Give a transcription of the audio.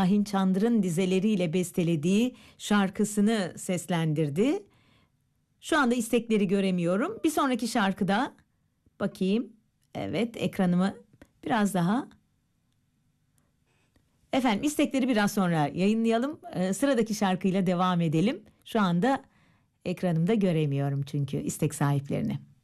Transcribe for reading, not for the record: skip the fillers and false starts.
Şahin Çandır'ın dizeleriyle bestelediği şarkısını seslendirdi. Şu anda istekleri göremiyorum. Bir sonraki şarkıda bakayım. Evet, ekranımı biraz daha. Efendim, istekleri biraz sonra yayınlayalım. Sıradaki şarkıyla devam edelim. Şu anda ekranımda göremiyorum çünkü istek sahiplerini.